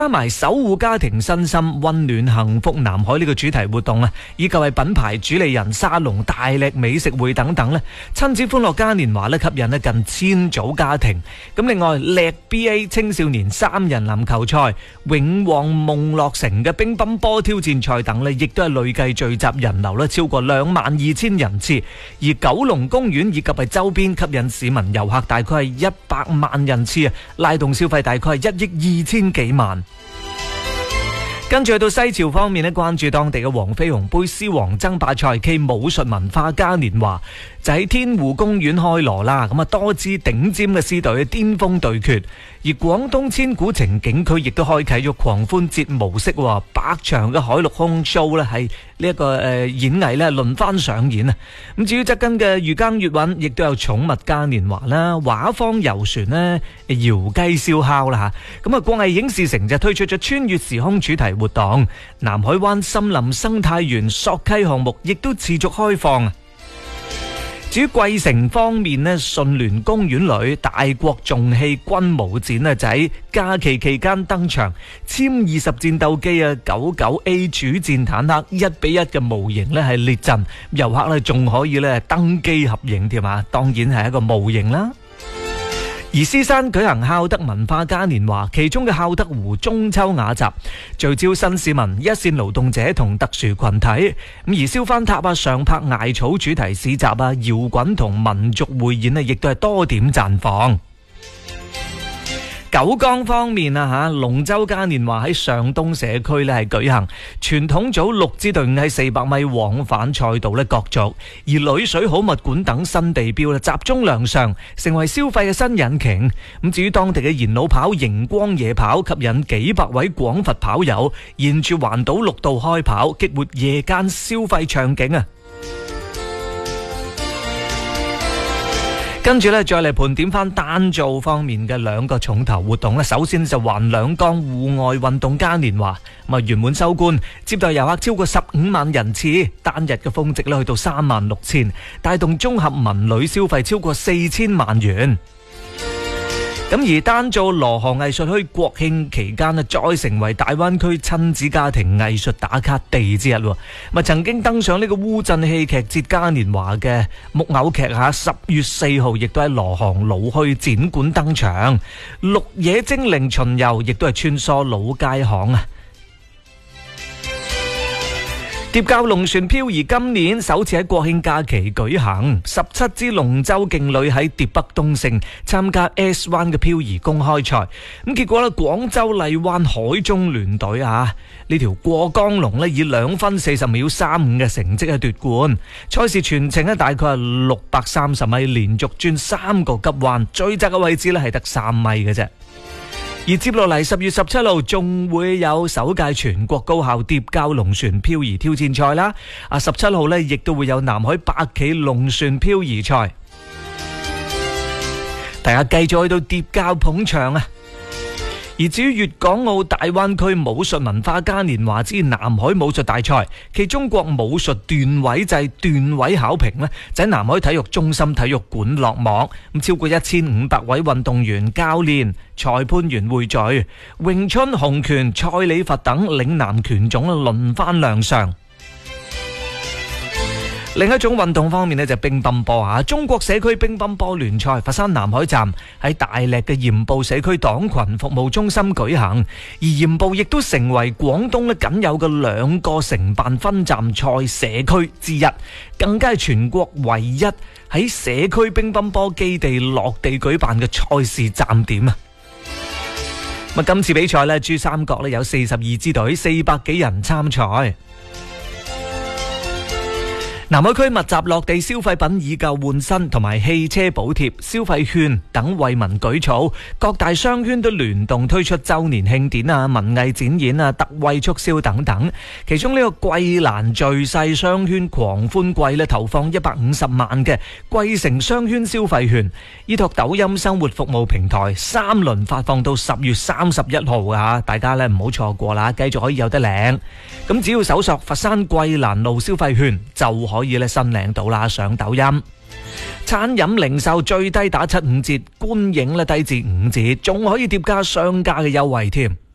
加埋守護家庭身心、溫暖幸福南海呢個主題活動啊，以及係品牌主理人沙龍大力美食會等等咧，親子歡樂嘉年華咧吸引咧近1000組家庭。咁另外叻 BA 青少年3人籃球賽、永旺夢樂城嘅乒乓波挑戰賽等咧，亦都係累計聚集人流咧超過22000人次。而九龍公園以及係周邊吸引市民遊客大概係100萬人次啊，拉動消費大概係1億2000幾萬。跟住去到西樵方面咧，關注當地嘅黃飛鴻杯獅王爭霸賽暨武術文化嘉年華就喺天湖公園開鑼啦。咁啊，多支頂尖嘅獅隊巔峰對決，而廣東千古情景區亦都開啟咗狂歡節模式喎，100場嘅海陸空 show 咧係呢一個演藝咧輪番上演啊。咁至於側根嘅漁耕粵韻，亦都有寵物嘉年華啦、畫舫遊船咧、搖雞燒烤啦嚇。咁啊，國藝影視城就推出咗穿越時空主題活動，南海灣森林生態園索溪項目亦都持續開放。至於桂城方面咧，順聯公園裏大國重器軍武展就喺假期期間登場，殲20戰鬥機99A 主戰坦克1:1嘅模型咧係列陣，遊客咧仲可以咧登機合影添啊！當然係一個模型啦。而獅山舉行孝德文化嘉年華，其中嘅孝德湖中秋雅集聚焦新市民、一線勞動者同特殊群體。咁而燒番塔啊、上柏艾草主題市集啊、搖滾同民族匯演亦都係多點綻放。九江方面啊，龍舟嘉年華喺上東社區咧係舉行，傳統組6支隊伍喺400米往返賽道咧角逐，而女水好物館等新地標集中亮相，成為消費嘅新引擎。咁至於當地嘅延老跑、熒光夜跑，吸引幾百位廣佛跑友沿住環島綠道開跑，激活夜間消費場景啊！跟住咧，再嚟盤點翻單造方面嘅2個重頭活動咧。首先就環兩江戶外運動嘉年華，咁啊圓滿收官，接待遊客超過15萬人次，單日嘅峰值咧去到36000，帶動綜合文旅消費超過4000萬元。咁而單造羅河藝術區國慶期間再成為大灣區親子家庭藝術打卡地之一。曾經登上呢個烏鎮戲劇節嘉年華嘅木偶劇10月4號亦都喺羅塘老墟展館登場，綠野精靈巡遊亦都係穿梭老街巷啊！疊滘龍船漂移今年首次喺國慶假期舉行，17支龍舟勁旅喺疊北東勝參加 S 灣嘅漂移公開賽，咁結果咧廣州荔灣海中聯隊呢條過江龍咧以2分40秒35嘅成績奪冠。賽事全程大概係630米，連續轉3個急彎，最窄嘅位置咧係得3米嘅啫。而接落嚟10月17號仲會有首屆全國高校疊滘龍船漂移挑戰賽啦。17號亦都會有南海百企龍船漂移賽，大家繼續去到疊滘捧場啊！而至於粵港澳大灣區武術文化嘉年華之南海武術大賽其中國武術段位制段位考評就喺南海體育中心體育館落幕，咁超過1500位運動員、教練、裁判員匯聚，詠春、洪拳、蔡李佛等嶺南拳種輪番亮相。另一種運動方面就乒乓波中國社區乒乓波聯賽佛山南海站喺大瀝嘅鹽步社區黨群服務中心舉行，而鹽步亦都成為廣東僅有嘅2個承辦分站賽社區之一，更加係全國唯一喺社區乒乓波基地落地舉辦嘅賽事站點啊！今次比賽珠三角有42支隊，400幾人參賽。南海區密集落地消費品以舊換新同埋汽車補貼、消費券等惠民舉措，各大商圈都聯動推出周年慶典文藝展演特惠促銷等等。其中呢個桂蘭聚勢商圈狂歡季投放150萬嘅桂城商圈消費券，依託抖音生活服務平台3輪發放到10月31號㗎，大家唔好錯過啦，繼續可以有得領。咁只要搜索佛山桂蘭路消費券就可以申領到啦，上抖音。餐飲零售最低打75折，觀影低至5折，仲可以疊加商家嘅優惠添。